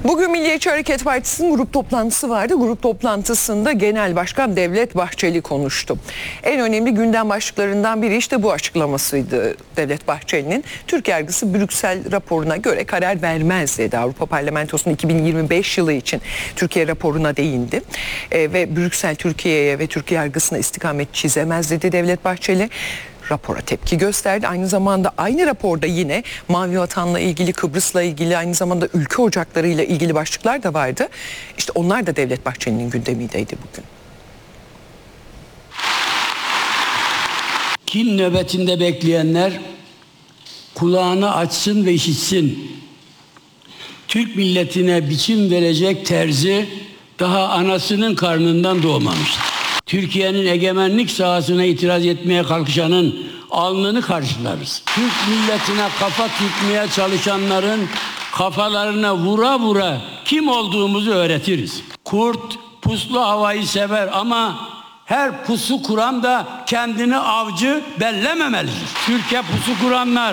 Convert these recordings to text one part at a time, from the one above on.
Bugün Milliyetçi Hareket Partisi'nin grup toplantısı vardı. Grup toplantısında Genel Başkan Devlet Bahçeli konuştu. En önemli gündem başlıklarından biri işte bu açıklamasıydı Devlet Bahçeli'nin. Türk yargısı Brüksel raporuna göre karar vermez dedi. Avrupa Parlamentosu'nun 2025 yılı için Türkiye raporuna değindi. Ve Brüksel Türkiye'ye ve Türk yargısına istikamet çizemez dedi Devlet Bahçeli. Rapora tepki gösterdi. Aynı zamanda aynı raporda yine Mavi Vatan'la ilgili, Kıbrıs'la ilgili, aynı zamanda ülke ocaklarıyla ilgili başlıklar da vardı. İşte onlar da Devlet Bahçeli'nin gündemindeydi bugün. Kin nöbetinde bekleyenler kulağını açsın ve işitsin. Türk milletine biçim verecek terzi daha anasının karnından doğmamıştır. Türkiye'nin egemenlik sahasına itiraz etmeye kalkışanın alnını karşılarız. Türk milletine kafa tutmaya çalışanların kafalarına vura vura kim olduğumuzu öğretiriz. Kurt puslu havayı sever ama her pusu kuran da kendini avcı bellememelidir. Türkiye pusu kuranlar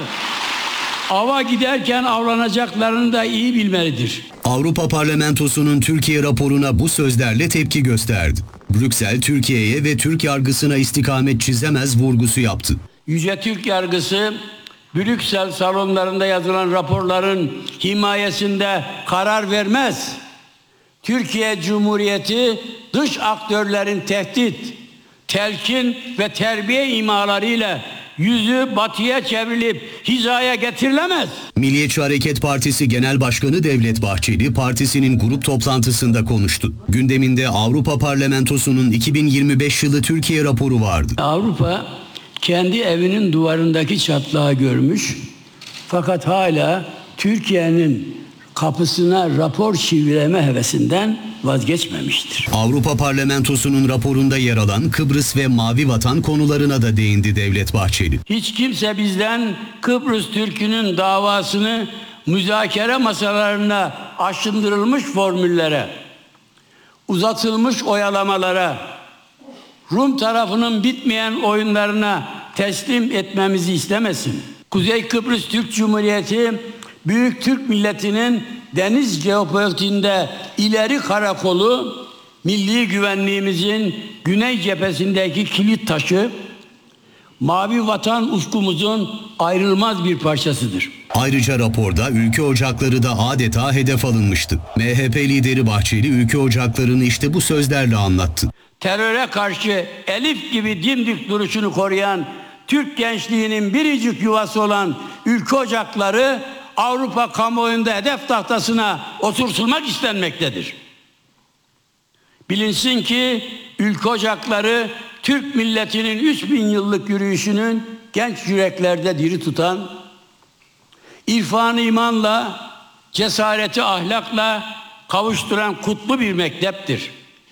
ava giderken avlanacaklarını da iyi bilmelidir. Avrupa Parlamentosu'nun Türkiye raporuna bu sözlerle tepki gösterdi. Brüksel, Türkiye'ye ve Türk yargısına istikamet çizemez vurgusu yaptı. Yüce Türk yargısı, Brüksel salonlarında yazılan raporların himayesinde karar vermez. Türkiye Cumhuriyeti dış aktörlerin tehdit, telkin ve terbiye imalarıyla yüzü batıya çevrilip hizaya getirilemez. Milliyetçi Hareket Partisi Genel Başkanı Devlet Bahçeli partisinin grup toplantısında konuştu. Gündeminde Avrupa Parlamentosu'nun 2025 yılı Türkiye raporu vardı. Avrupa kendi evinin duvarındaki çatlağı görmüş fakat hala Türkiye'nin kapısına rapor çivileme hevesinden vazgeçmemiştir. Avrupa Parlamentosu'nun raporunda yer alan Kıbrıs ve Mavi Vatan konularına da değindi Devlet Bahçeli. Hiç kimse bizden Kıbrıs Türk'ünün davasını müzakere masalarına aşındırılmış formüllere, uzatılmış oyalamalara, Rum tarafının bitmeyen oyunlarına teslim etmemizi istemesin. Kuzey Kıbrıs Türk Cumhuriyeti Büyük Türk milletinin deniz jeopolitiğinde ileri karakolu, milli güvenliğimizin güney cephesindeki kilit taşı, Mavi Vatan ufkumuzun ayrılmaz bir parçasıdır. Ayrıca raporda ülke ocakları da adeta hedef alınmıştı. MHP lideri Bahçeli ülke ocaklarını işte bu sözlerle anlattı. Teröre karşı elif gibi dimdik duruşunu koruyan Türk gençliğinin biricik yuvası olan ülke ocakları Avrupa kamuoyunda hedef tahtasına oturtulmak istenmektedir. Bilinsin ki ülke ocakları Türk milletinin 3000 yıllık yürüyüşünün genç yüreklerde diri tutan, irfanı imanla, cesareti ahlakla kavuşturan kutlu bir mekteptir.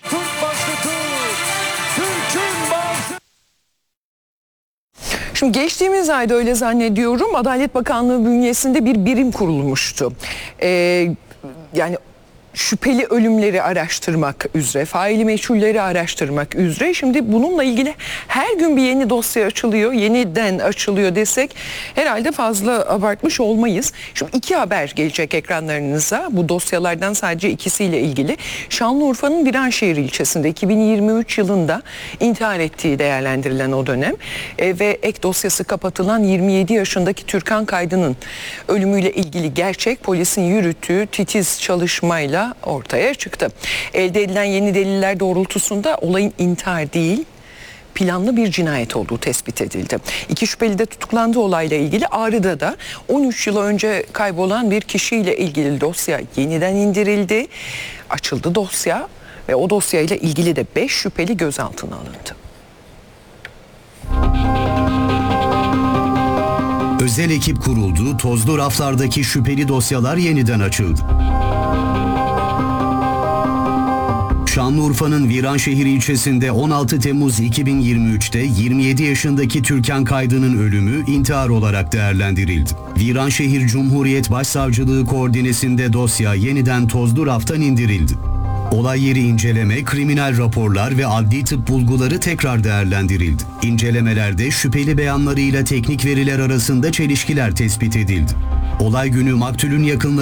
Şimdi geçtiğimiz ayda öyle zannediyorum Adalet Bakanlığı bünyesinde bir birim kurulmuştu. Yani şüpheli ölümleri araştırmak üzere, faili meçhulleri araştırmak üzere. Şimdi bununla ilgili her gün bir yeni dosya açılıyor, yeniden açılıyor desek herhalde fazla abartmış olmayız. Şimdi iki haber gelecek ekranlarınıza. Bu dosyalardan sadece ikisiyle ilgili. Şanlıurfa'nın Viranşehir ilçesinde 2023 yılında intihar ettiği değerlendirilen o dönem ve ek dosyası kapatılan 27 yaşındaki Türkan Kaydı'nın ölümüyle ilgili gerçek polisin yürüttüğü titiz çalışmayla ortaya çıktı. Elde edilen yeni deliller doğrultusunda olayın intihar değil, planlı bir cinayet olduğu tespit edildi. İki şüpheli de tutuklandı olayla ilgili. Ağrı'da da 13 yıl önce kaybolan bir kişiyle ilgili dosya yeniden indirildi. Açıldı dosya ve o dosyayla ilgili de 5 şüpheli gözaltına alındı. Özel ekip kuruldu, tozlu raflardaki şüpheli dosyalar yeniden açıldı. Şanlıurfa'nın Viranşehir ilçesinde 16 Temmuz 2023'te 27 yaşındaki Türkan Kaydı'nın ölümü intihar olarak değerlendirildi. Viranşehir Cumhuriyet Başsavcılığı koordinesinde dosya yeniden tozlu raftan indirildi. Olay yeri inceleme, kriminal raporlar ve adli tıp bulguları tekrar değerlendirildi. İncelemelerde şüpheli beyanlarıyla teknik veriler arasında çelişkiler tespit edildi. Olay günü maktulün yakınları